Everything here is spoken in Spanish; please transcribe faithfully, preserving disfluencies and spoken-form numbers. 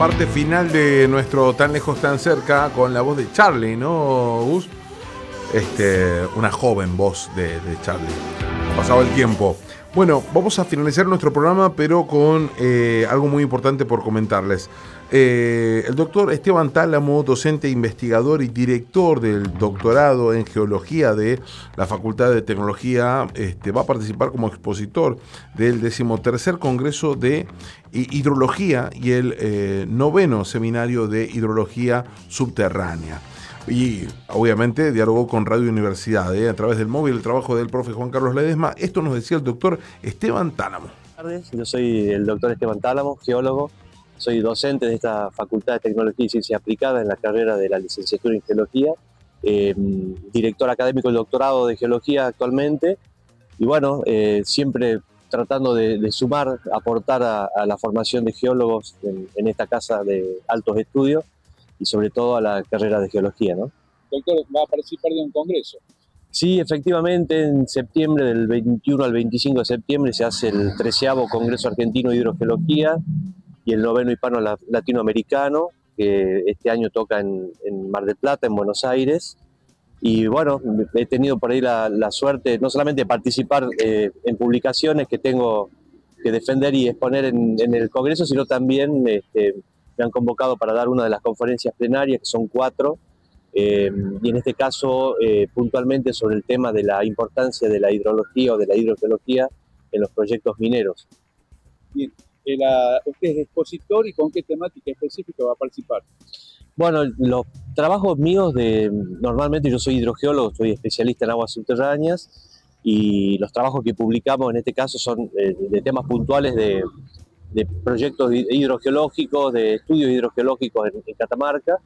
parte final de nuestro Tan Lejos Tan Cerca con la voz de Charlie, ¿no, Gus? Este, una joven voz de, de Charlie. Ha pasado el tiempo. Bueno, vamos a finalizar nuestro programa, pero con eh, algo muy importante por comentarles. Eh, el doctor Esteban Tálamo, docente, investigador y director del doctorado en Geología de la Facultad de Tecnología, este, va a participar como expositor del decimotercer Congreso de Hidrología y el eh, noveno Seminario de Hidrología Subterránea. Y obviamente dialogó con Radio Universidad, ¿eh? A través del móvil, el trabajo del profe Juan Carlos Ledesma. Esto nos decía el doctor Esteban Tálamo. Buenas tardes, yo soy el doctor Esteban Tálamo, geólogo. Soy docente de esta Facultad de Tecnología y Ciencias Aplicadas en la carrera de la licenciatura en Geología, eh, director académico del doctorado de Geología actualmente, y bueno, eh, siempre tratando de, de sumar, aportar a, a la formación de geólogos en, en esta casa de altos estudios y sobre todo a la carrera de Geología, ¿no? Doctor, ¿va a participar de un congreso? Sí, efectivamente, en septiembre, del veintiuno al veinticinco de septiembre, se hace el treceavo Congreso Argentino de Hidrogeología y el noveno Hispano Latinoamericano, que este año toca en, en Mar del Plata, en Buenos Aires. Y bueno, he tenido por ahí la, la suerte no solamente de participar eh, en publicaciones que tengo que defender y exponer en, en el Congreso, sino también este, me han convocado para dar una de las conferencias plenarias, que son cuatro, eh, y en este caso eh, puntualmente sobre el tema de la importancia de la hidrología o de la hidrogeología en los proyectos mineros. Bien. El, uh, usted es expositor y con qué temática específica va a participar. Bueno, los trabajos míos, de normalmente yo soy hidrogeólogo, soy especialista en aguas subterráneas y los trabajos que publicamos en este caso son de, de temas puntuales de, de proyectos hidrogeológicos, de estudios hidrogeológicos en, en Catamarca.